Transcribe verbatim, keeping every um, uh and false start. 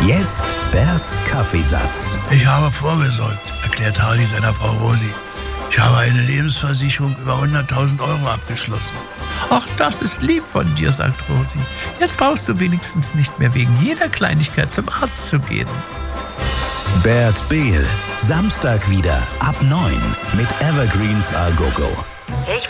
Jetzt Berts Kaffeesatz. Ich habe vorgesorgt, erklärt Hardy seiner Frau Rosi. Ich habe eine Lebensversicherung über hunderttausend Euro abgeschlossen. Ach, das ist lieb von dir, sagt Rosi. Jetzt brauchst du wenigstens nicht mehr wegen jeder Kleinigkeit zum Arzt zu gehen. Bert Behl, Samstag wieder ab neun mit Evergreens A Go Go. Ich